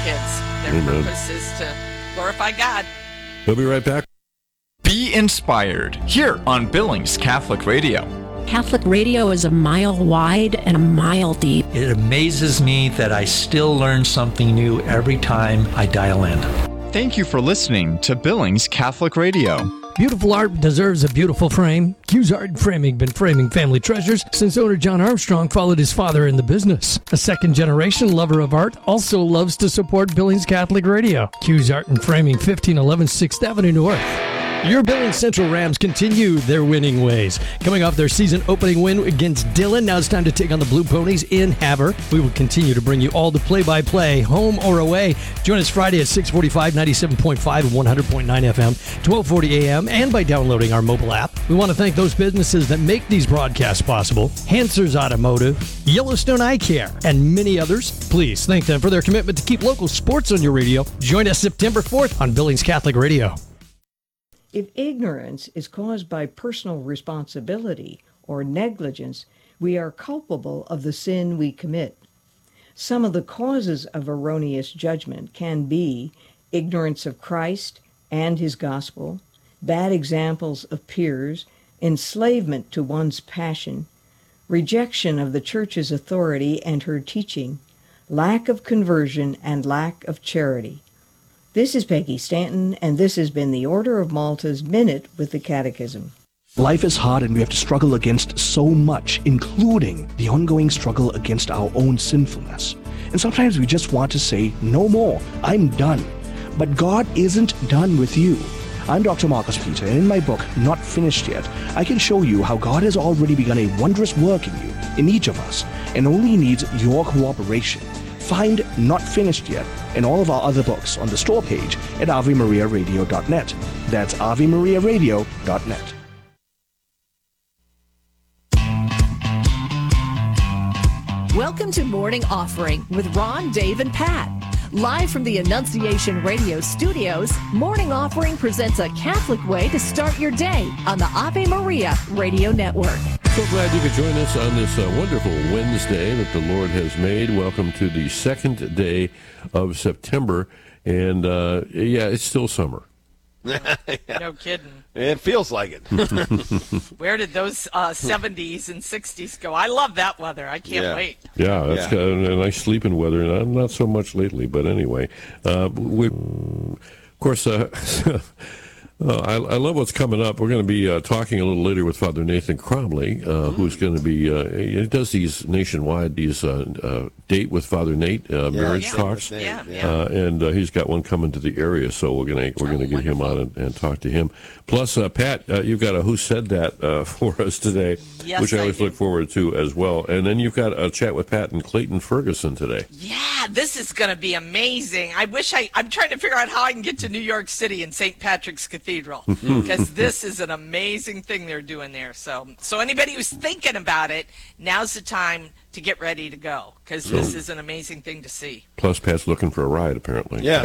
kids. Their purpose is to glorify God. We'll be right back. Be inspired here on Billings Catholic Radio. Catholic radio is a mile wide and a mile deep. It amazes me that I still learn something new every time I dial in. Thank you for listening to Billings Catholic Radio. Beautiful art deserves a beautiful frame. Q's Art Framing been framing family treasures since owner John Armstrong followed his father in the business. A second-generation lover of art also loves to support Billings Catholic Radio. Q's Art and Framing, 1511 6th Avenue North. Your Billings Central Rams continue their winning ways. Coming off their season opening win against Dillon, now it's time to take on the Blue Ponies in Havre. We will continue to bring you all the play-by-play, home or away. Join us Friday at 6:45, 97.5 and 100.9 FM, 12:40 a.m., and by downloading our mobile app. We want to thank those businesses that make these broadcasts possible. Hansers Automotive, Yellowstone Eye Care, and many others. Please thank them for their commitment to keep local sports on your radio. Join us September 4th on Billings Catholic Radio. If ignorance is caused by personal responsibility or negligence, we are culpable of the sin we commit. Some of the causes of erroneous judgment can be ignorance of Christ and his gospel, bad examples of peers, enslavement to one's passion, rejection of the church's authority and her teaching, lack of conversion, and lack of charity. This is Peggy Stanton, and this has been the Order of Malta's Minute with the Catechism. Life is hard and we have to struggle against so much, including the ongoing struggle against our own sinfulness. And sometimes we just want to say, no more, I'm done. But God isn't done with you. I'm Dr. Marcus Peter, and in my book, Not Finished Yet, I can show you how God has already begun a wondrous work in you, in each of us, and only needs your cooperation. Find Not Finished Yet and all of our other books on the store page at AveMariaRadio.net. That's AveMariaRadio.net. Welcome to Morning Offering with Ron, Dave, and Pat. Live from the Annunciation Radio studios, Morning Offering presents a Catholic way to start your day on the Ave Maria Radio Network. So glad you could join us on this wonderful Wednesday that the Lord has made. Welcome to the second day of September. And, it's still summer. No kidding. It feels like it. Where did those 70s and 60s go? I love that weather. I can't wait. Yeah, that's kind of a nice sleeping weather, and not so much lately. But anyway, of course, I love what's coming up. We're going to be talking a little later with Father Nathan Cromley, who's going to be, he does these nationwide, date with Father Nate, marriage talks. And he's got one coming to the area, so we're going to get him on and talk to him. Plus, Pat, you've got a Who Said That for us today, which I always look forward to as well. And then you've got a chat with Pat and Clayton Ferguson today. Yeah, this is going to be amazing. I'm trying to figure out how I can get to New York City and St. Patrick's Cathedral, because this is an amazing thing they're doing there. So anybody who's thinking about it, now's the time to get ready to go, because this is an amazing thing to see. Plus, Pat's looking for a ride, apparently. Yeah.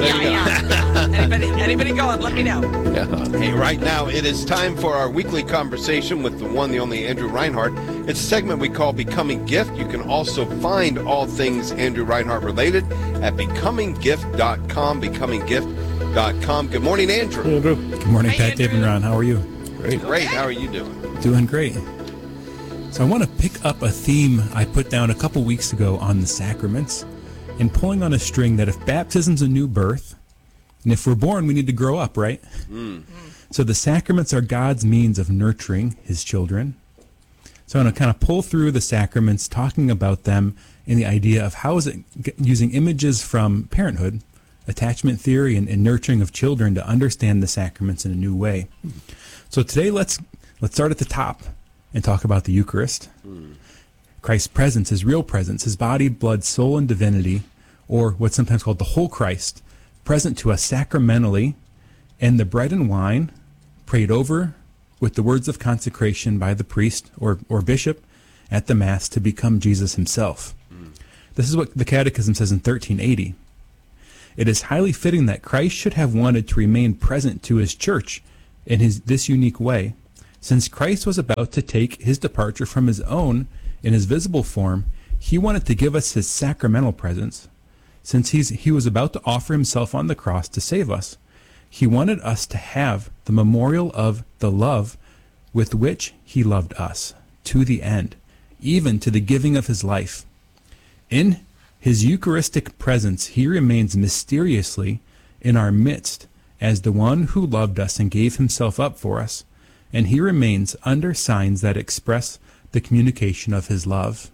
Anybody going, let me know. Hey, right now it is time for our weekly conversation with the one, the only Andrew Reinhardt. It's a segment we call Becoming Gift. You can also find all things Andrew Reinhardt related at becominggift.com, becominggift.com. Good morning, Andrew. Hey, Andrew. Good morning, Pat, Dave, and Ron. How are you? Great. How are you doing? Doing great. So I want to pick up a theme I put down a couple weeks ago on the sacraments, and pulling on a string that if baptism's a new birth, and if we're born, we need to grow up, right? So the sacraments are God's means of nurturing his children. So I'm going to kind of pull through the sacraments, talking about them and the idea of how is it using images from parenthood, attachment theory, and nurturing of children to understand the sacraments in a new way. So today, let's start at the top and talk about the Eucharist. Christ's presence, his real presence, his body, blood, soul, and divinity, or what's sometimes called the whole Christ, present to us sacramentally, and the bread and wine prayed over with the words of consecration by the priest or bishop at the Mass to become Jesus himself. This is what the Catechism says in 1380. It is highly fitting that Christ should have wanted to remain present to his church in this unique way, since Christ was about to take his departure from his own in his visible form. He wanted to give us his sacramental presence, since he was about to offer himself on the cross to save us, he wanted us to have the memorial of the love with which he loved us to the end, even to the giving of his life. In his Eucharistic presence, he remains mysteriously in our midst as the one who loved us and gave himself up for us, and he remains under signs that express the communication of his love.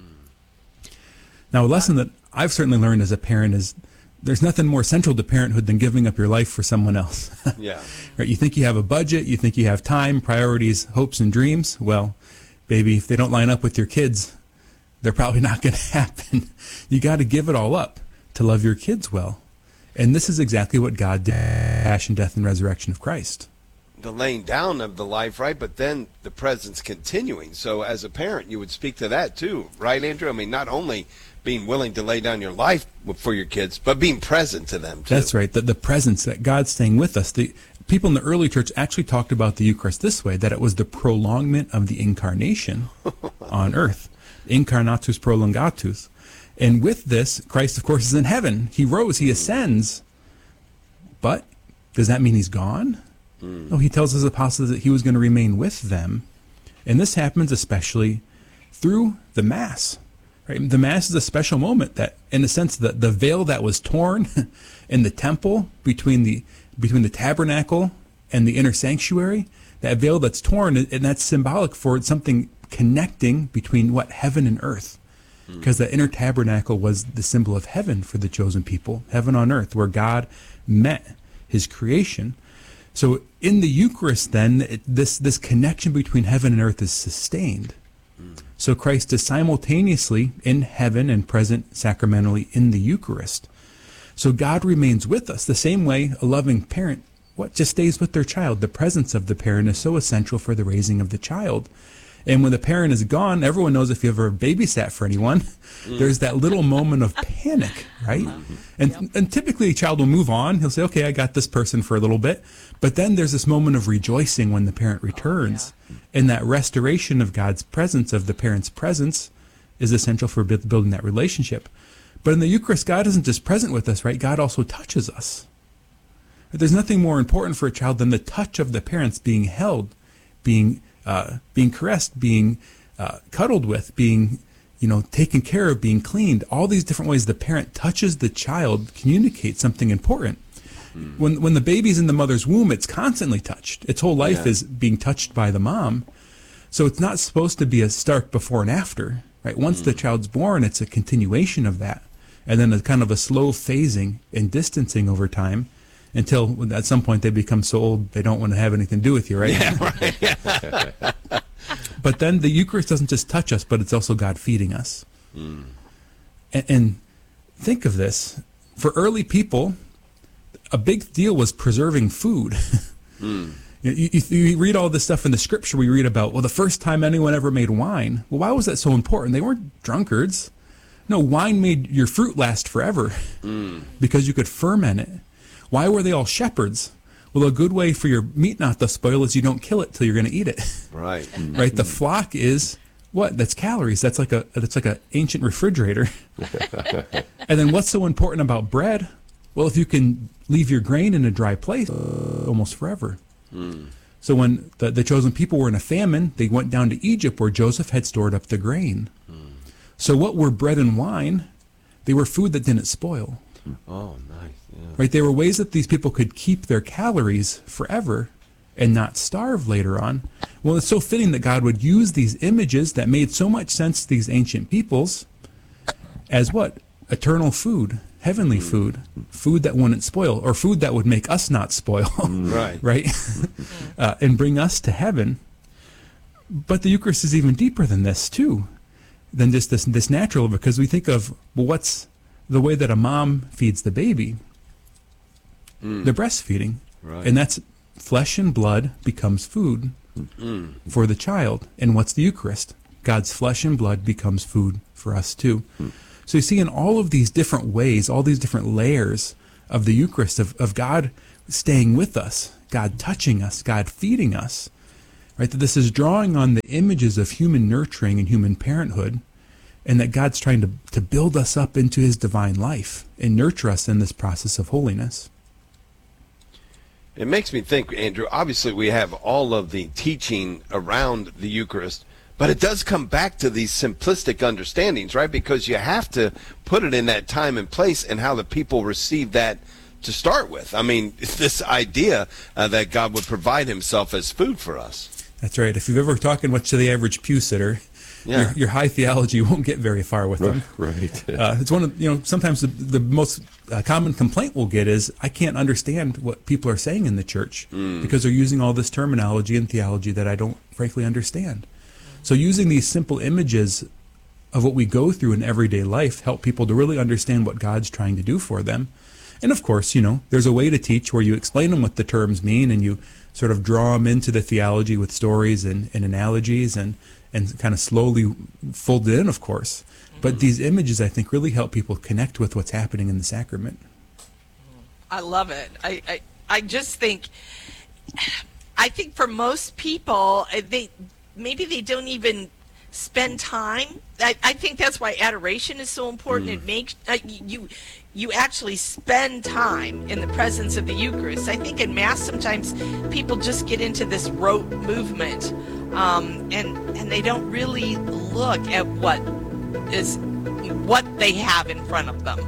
Now, a lesson that I've certainly learned as a parent is there's nothing more central to parenthood than giving up your life for someone else. Yeah. Right? You think you have a budget, you think you have time, priorities, hopes, and dreams. Well, baby, if they don't line up with your kids, they're probably not going to happen. You got to give it all up to love your kids well. And this is exactly what God did, passion, death, and resurrection of Christ. The laying down of the life, right? But then the presence continuing. So as a parent, you would speak to that too, right, Andrew? I mean, not only being willing to lay down your life for your kids, but being present to them too. That's right. The presence, that God's staying with us. The people in the early church actually talked about the Eucharist this way, that it was the prolongment of the incarnation on earth. Incarnatus prolongatus. And with this, Christ, of course, is in heaven. He rose, he ascends. But does that mean he's gone? No, he tells his apostles that he was going to remain with them. And this happens especially through the Mass. Right? The Mass is a special moment that, in a sense, the veil that was torn in the temple between the tabernacle and the inner sanctuary, that veil that's torn, and that's symbolic for something connecting between heaven and earth. Because the inner tabernacle was the symbol of heaven for the chosen people, heaven on earth, where God met his creation. So in the Eucharist, then, this connection between heaven and earth is sustained. So Christ is simultaneously in heaven and present sacramentally in the Eucharist. So God remains with us the same way a loving parent just stays with their child. The presence of the parent is so essential for the raising of the child. And when the parent is gone, everyone knows if you ever babysat for anyone, there's that little moment of panic, right? And typically a child will move on. He'll say, okay, I got this person for a little bit. But then there's this moment of rejoicing when the parent returns. And that restoration of God's presence, of the parent's presence, is essential for building that relationship. But in the Eucharist, God isn't just present with us, right? God also touches us. There's nothing more important for a child than the touch of the parents being held, being caressed, being cuddled with, being taken care of, being cleaned. All these different ways the parent touches the child communicates something important. When the baby's in the mother's womb, it's constantly touched. Its whole life is being touched by the mom. So it's not supposed to be a stark before and after. Right? Once the child's born, it's a continuation of that. And then a kind of a slow phasing and distancing over time, until at some point they become so old they don't want to have anything to do with you, right? Yeah, right. But then the Eucharist doesn't just touch us, but it's also God feeding us. And think of this. For early people, a big deal was preserving food. You read all this stuff in the scripture. We read about, the first time anyone ever made wine. Well, why was that so important? They weren't drunkards. No, wine made your fruit last forever because you could ferment it. Why were they all shepherds? Well, a good way for your meat not to spoil is you don't kill it till you're going to eat it. Right. Right. The flock is what? That's calories. That's like a ancient refrigerator. And then what's so important about bread? Well, if you can leave your grain in a dry place almost forever. So when the chosen people were in a famine, they went down to Egypt where Joseph had stored up the grain. So what were bread and wine? They were food that didn't spoil. Oh, nice. Yeah. Right? They were ways that these people could keep their calories forever and not starve later on. Well, it's so fitting that God would use these images that made so much sense to these ancient peoples as what? Eternal food, heavenly food, food that wouldn't spoil, or food that would make us not spoil, right? Right? And bring us to heaven. But the Eucharist is even deeper than this, too, than just this natural, because we think of, what's the way that a mom feeds the baby? The breastfeeding. Right. And that's flesh and blood becomes food for the child. And what's the Eucharist? God's flesh and blood becomes food for us too. So you see, in all of these different ways, all these different layers of the Eucharist, of God staying with us, God touching us, God feeding us, right? That this is drawing on the images of human nurturing and human parenthood, and that God's trying to build us up into his divine life and nurture us in this process of holiness. It makes me think, Andrew, obviously we have all of the teaching around the Eucharist, but it does come back to these simplistic understandings, right? Because you have to put it in that time and place and how the people receive that to start with. I mean, it's this idea that God would provide himself as food for us. That's right. If you've ever talked much to the average pew sitter, your high theology won't get very far with them. Right. It's one of, sometimes the most common complaint we'll get is, I can't understand what people are saying in the church because they're using all this terminology and theology that I don't frankly understand. So using these simple images of what we go through in everyday life help people to really understand what God's trying to do for them. And of course, there's a way to teach where you explain them what the terms mean and you sort of draw them into the theology with stories and analogies and kind of slowly fold it in, of course. But these images, I think, really help people connect with what's happening in the sacrament. I love it. I just think, for most people, maybe they don't even spend time. I think that's why adoration is so important. It makes you actually spend time in the presence of the Eucharist. I think in Mass sometimes people just get into this rote movement, and they don't really look at what they have in front of them.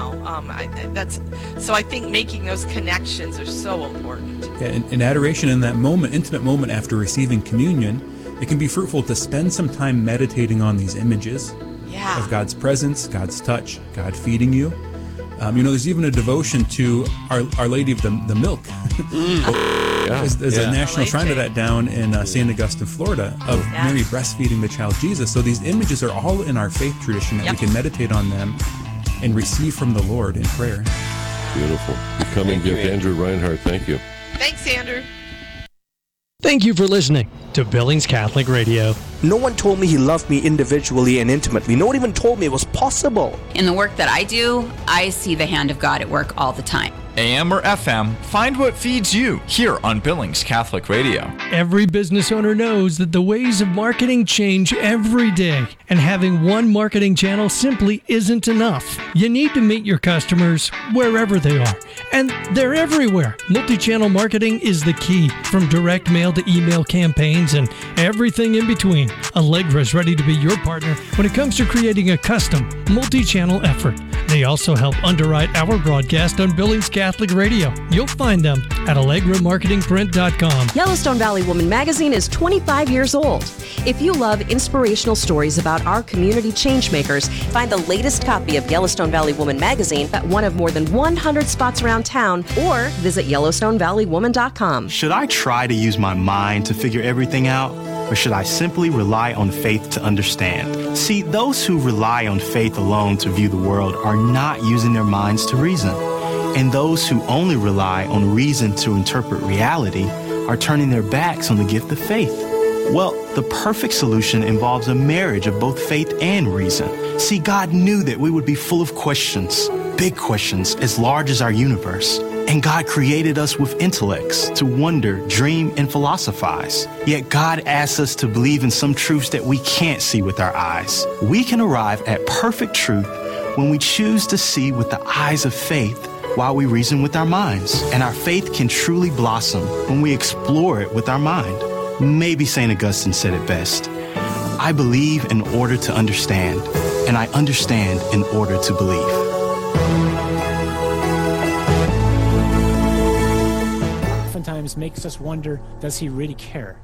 So I think making those connections are so important. Yeah, in adoration, in that moment, intimate moment after receiving communion, it can be fruitful to spend some time meditating on these images of God's presence, God's touch, God feeding you. There's even a devotion to Our Lady of the Milk. There's a national shrine of that down in St. Augustine, Florida, of Mary breastfeeding the child Jesus. So these images are all in our faith tradition that we can meditate on them and receive from the Lord in prayer. Beautiful. Becoming Gift, Andrew Reinhardt. Thank you. Thanks, Andrew. Thank you for listening to Billings Catholic Radio. No one told me he loved me individually and intimately. No one even told me it was possible. In the work that I do, I see the hand of God at work all the time. AM or FM, find what feeds you here on Billings Catholic Radio. Every business owner knows that the ways of marketing change every day, and having one marketing channel simply isn't enough. You need to meet your customers wherever they are, and they're everywhere. Multi-channel marketing is the key, from direct mail to email campaigns and everything in between. Allegra is ready to be your partner when it comes to creating a custom multi-channel effort. They also help underwrite our broadcast on Billings Catholic Radio. You'll find them at AllegraMarketingPrint.com. Yellowstone Valley Woman magazine is 25 years old. If you love inspirational stories about our community changemakers, find the latest copy of Yellowstone Valley Woman magazine at one of more than 100 spots around town, or visit YellowstoneValleyWoman.com. Should I try to use my mind to figure everything out? Or should I simply rely on faith to understand? See, those who rely on faith alone to view the world are not using their minds to reason. And those who only rely on reason to interpret reality are turning their backs on the gift of faith. Well, the perfect solution involves a marriage of both faith and reason. See, God knew that we would be full of questions, big questions as large as our universe. And God created us with intellects to wonder, dream, and philosophize. Yet God asks us to believe in some truths that we can't see with our eyes. We can arrive at perfect truth when we choose to see with the eyes of faith while we reason with our minds. And our faith can truly blossom when we explore it with our mind. Maybe St. Augustine said it best. I believe in order to understand, and I understand in order to believe. Oftentimes makes us wonder, does he really care?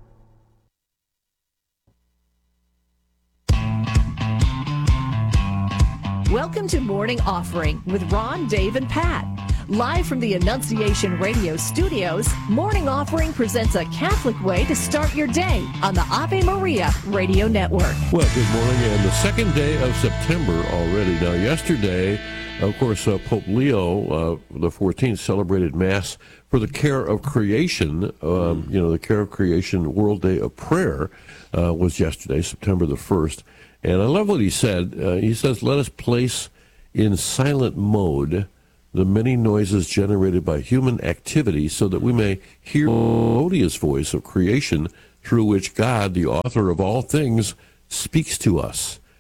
Welcome to Morning Offering with Ron, Dave, and Pat. Live from the Annunciation Radio studios, Morning Offering presents a Catholic way to start your day on the Ave Maria Radio Network. Well, good morning, and the second day of September already. Now, yesterday, of course, Pope Leo the 14th celebrated Mass for the Care of Creation. The Care of Creation World Day of Prayer was yesterday, September the 1st. And I love what he said. He says, let us place in silent mode the many noises generated by human activity so that we may hear the melodious voice of creation through which God, the author of all things, speaks to us.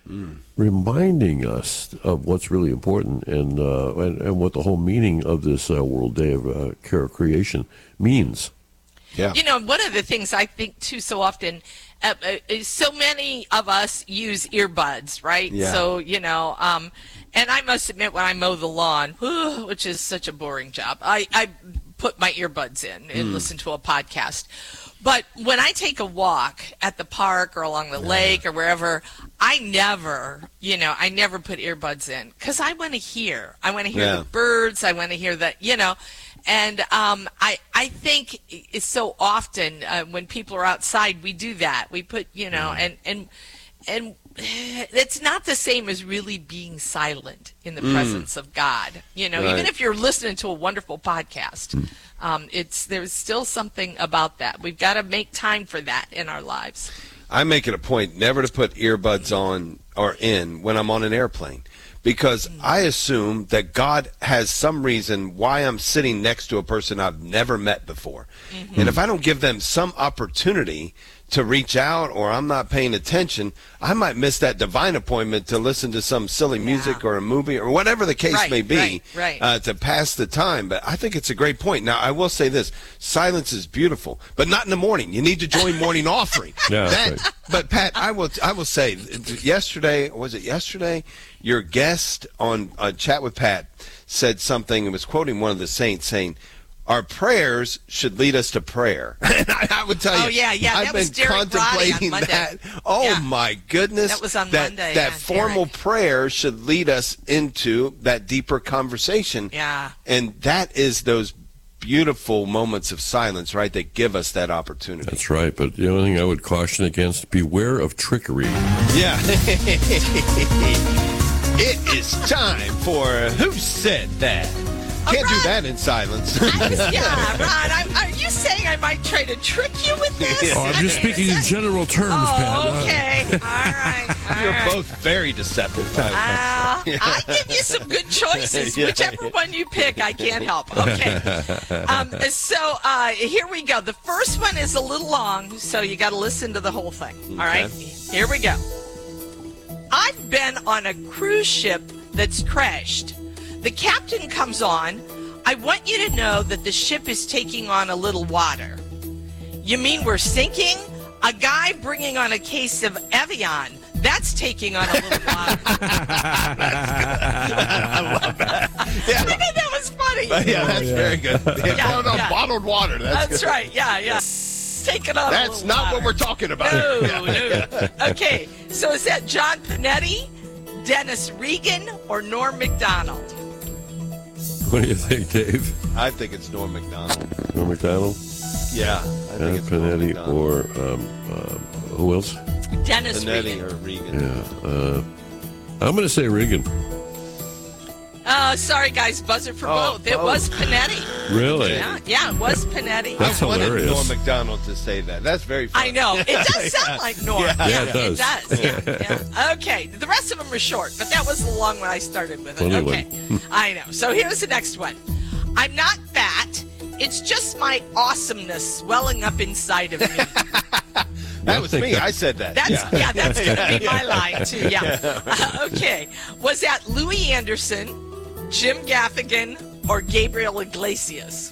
reminding us of what's really important and what the whole meaning of this World Day of Creation means. Yeah. You know, one of the things I think too so often is so many of us use earbuds, right? Yeah. So, you know, and I must admit when I mow the lawn, which is such a boring job, I put my earbuds in and listen to a podcast. But when I take a walk at the park or along the lake or wherever, I never put earbuds in because I want to hear. I want to hear the birds. I want to hear that, you know. And I think it's so often when people are outside, we do that. We put, you know, and it's not the same as really being silent in the presence of God. You know, even if you're listening to a wonderful podcast, there's still something about that. We've got to make time for that in our lives. I make it a point never to put earbuds on or in when I'm on an airplane, because I assume that God has some reason why I'm sitting next to a person I've never met before. And if I don't give them some opportunity to reach out, or I'm not paying attention, I might miss that divine appointment to listen to some silly music or a movie or whatever the case may be to pass the time. But I think it's a great point. Now, I will say this. Silence is beautiful, but not in the morning. You need to join morning offering. But, Pat, I will say, yesterday, your guest on Chat with Pat said something and was quoting one of the saints saying, our prayers should lead us to prayer. And I would tell you, I've been contemplating that. Oh, my goodness. That was on Monday. That formal prayer should lead us into that deeper conversation. Yeah. And that is those beautiful moments of silence, right, that give us that opportunity. That's right. But the only thing I would caution against, beware of trickery. Yeah. It is time for Who Said That? Can't do that in silence. Ron, are you saying I might try to trick you with this? Oh, I'm just speaking in general terms, Pat. Okay. All right. You're both very deceptive. I give you some good choices. Whichever one you pick, I can't help. Okay. So here we go. The first one is a little long, so you got to listen to the whole thing. All right? Here we go. I've been on a cruise ship that's crashed. The captain comes on. I want you to know that the ship is taking on a little water. You mean we're sinking? A guy bringing on a case of Evian. That's taking on a little water. I love that. Yeah. I think that was funny. Yeah, that's very good. Bottled water. That's good. Right. Yeah. Taking on That's a not water. what we're talking about. No. Okay. So is that John Panetti, Dennis Regan, or Norm Macdonald? What do you think, Dave? I think it's Norm Macdonald. Norm Macdonald? Yeah. I think it's Panetti or who else? Dennis Panetti Regan. or Regan. Yeah. I'm going to say Regan. Sorry, guys. Buzzer for both. It was Panetti. Really? Yeah, it was Panetti. That's I wanted hilarious. Norm Macdonald to say that. That's very funny. I know. It does sound like Norm. Yeah, it does. Yeah. Okay. The rest of them are short, but that was the long one I started with. Well, Okay. I know. So here's the next one. I'm not fat. It's just my awesomeness swelling up inside of me. That was me. I said that. That's going to be my line, too. Yeah. Okay. Was that Louis Anderson, Jim Gaffigan, or Gabriel Iglesias?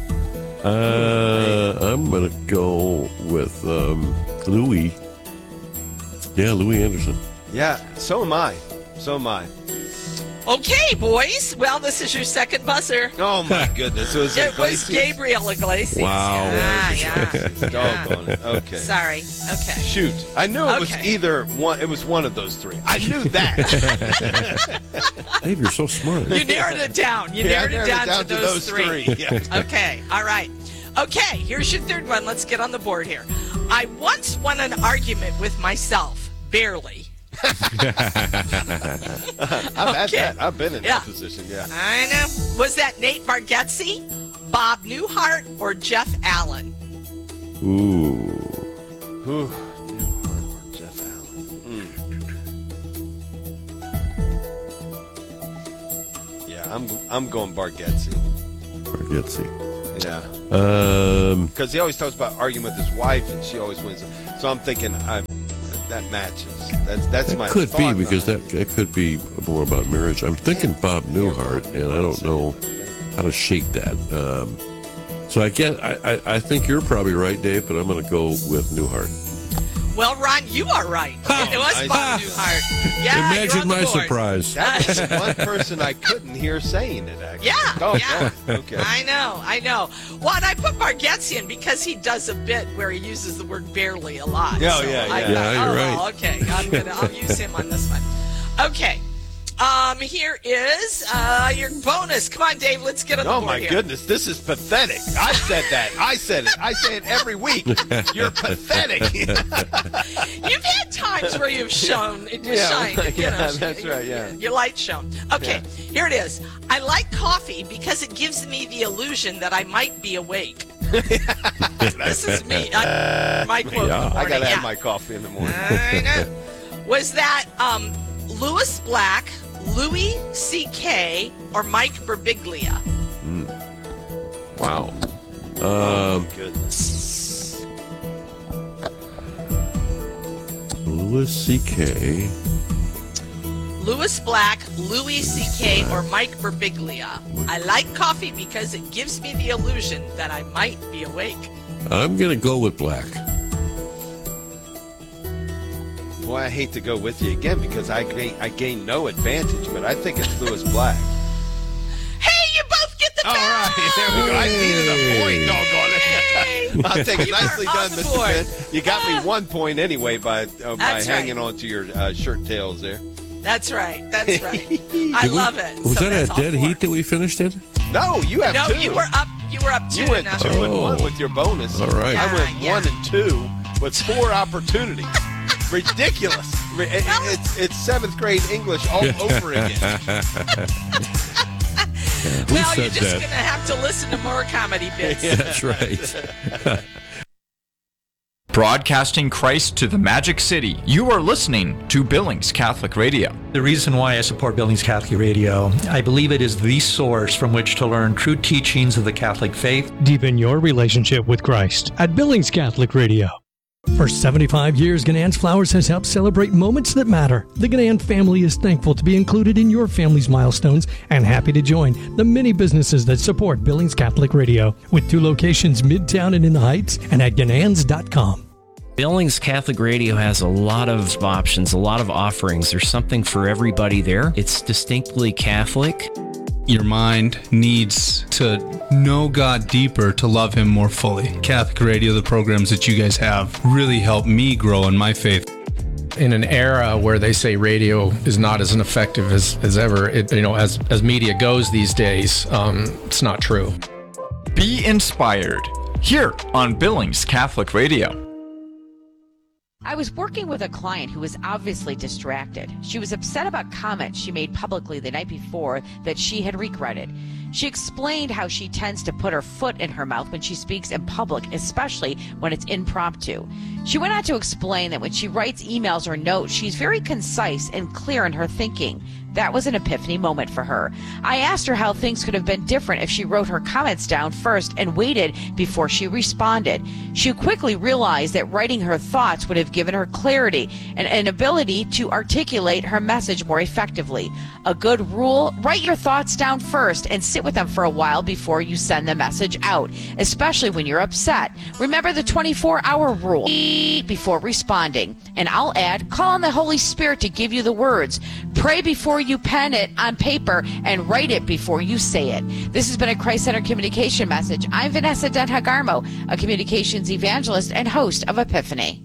I'm going to go with Louis. Yeah, Louis Anderson. Yeah, so am I. Okay, boys. Well, this is your second buzzer. Oh, my goodness. It was It Iglesias? was Gabriel Iglesias. Wow. Doggone it. Okay. Sorry. Okay. Shoot. I knew it was either one. It was one of those three. I knew that. Dave, you're so smart. You narrowed it down. You narrowed it down to those three. Yeah. Okay. All right. Okay. Here's your third one. Let's get on the board here. I once won an argument with myself. Barely. I've had that. I've been in that position, yeah. I know. Was that Nate Bargatze, Bob Newhart, or Jeff Allen? Ooh. Newhart or Jeff Allen. Yeah, I'm going Bargatze. Yeah. Because he always talks about arguing with his wife, and she always wins. So I'm thinking that matches. That's my Could be thought because behind that could be more about marriage. I'm thinking Bob Newhart, and I don't know how to shake that. So I think you're probably right, Dave, but I'm going to go with Newhart. Well, Ron, you are right. It was Bob Newhart. Yeah, Imagine my surprise. That was the one person I couldn't hear saying it, actually. Yeah. Okay. I know. Well, and I put Bargatze in because he does a bit where he uses the word barely a lot. Yeah, so yeah. You're right. Well, okay, I'll use him on this one. Okay. Here is your bonus. Come on, Dave, let's get on the board. Oh, my goodness, this is pathetic. I said that. I said it. I say it every week. You're pathetic. You've had times where you've shown, that's right, yeah. Your light shown. Okay, Here it is. I like coffee because it gives me the illusion that I might be awake. This is me. My quote in the morning. I got to have my coffee in the morning. I know. Was that Lewis Black, Louis C.K., or Mike Birbiglia? Wow. Goodness. Louis C.K. Lewis Black, Louis C.K., or Mike Birbiglia. I like coffee because it gives me the illusion that I might be awake. I'm going to go with Black. Boy, I hate to go with you again because I gain no advantage, but I think it's Lewis Black. Hey, you both get the All right, there we go. I needed a point, doggone it. I'll take it. Nicely done, Mr. Ben. You got me 1 point anyway by hanging on to your shirt tails there. That's right. I love it. Was that a dead heat that we finished in? No, you have two. No, you were up 2. You went 2 and 1 with your bonus. All right. I went 1 and 2 with 4 opportunities. Ridiculous. It's 7th grade English all over again. Well, you're just going to have to listen to more comedy bits. Yeah, that's right. Broadcasting Christ to the Magic City, you are listening to Billings Catholic Radio. The reason why I support Billings Catholic Radio, I believe it is the source from which to learn true teachings of the Catholic faith. Deepen your relationship with Christ at Billings Catholic Radio. For 75 years, Ganann's Flowers has helped celebrate moments that matter. The Ganann family is thankful to be included in your family's milestones and happy to join the many businesses that support Billings Catholic Radio, with 2 locations Midtown and in the Heights, and at Gananns.com. Billings Catholic Radio has a lot of options, a lot of offerings. There's something for everybody there. It's distinctly Catholic. Your mind needs to know God deeper to love Him more fully. Catholic Radio, the programs that you guys have, really helped me grow in my faith. In an era where they say radio is not as effective as ever, as media goes these days, it's not true. Be inspired here on Billings Catholic Radio. I was working with a client who was obviously distracted. She was upset about comments she made publicly the night before that she had regretted. She explained how she tends to put her foot in her mouth when she speaks in public, especially when it's impromptu. She went on to explain that when she writes emails or notes, she's very concise and clear in her thinking. That was an epiphany moment for her. I asked her how things could have been different if she wrote her comments down first and waited before she responded. She quickly realized that writing her thoughts would have given her clarity and an ability to articulate her message more effectively. A good rule: write your thoughts down first and sit with them for a while before you send the message out, especially when you're upset. Remember the 24-hour rule before responding. And I'll add, call on the Holy Spirit to give you the words. Pray before you pen it on paper and write it before you say it. This has been a Christ-Centered Communication message. I'm Vanessa Denhagarmo, a communications evangelist and host of Epiphany.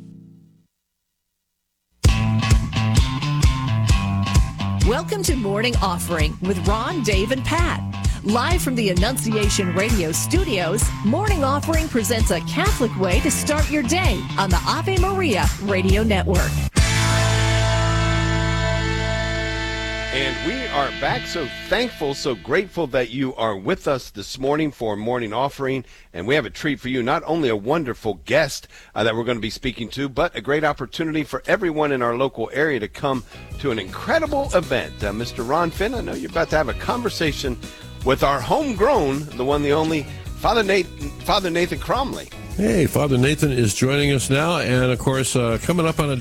Welcome to Morning Offering with Ron, Dave, and Pat. Live from the Annunciation Radio studios, Morning Offering presents a Catholic way to start your day on the Ave Maria Radio Network. And we are back, so thankful, so grateful that you are with us this morning for Morning Offering. And we have a treat for you, not only a wonderful guest that we're going to be speaking to, but a great opportunity for everyone in our local area to come to an incredible event. Mr. Ron Finn, I know you're about to have a conversation with our homegrown, the one, the only, Father Nathan Cromley. Hey, Father Nathan is joining us now, and of course, coming up on a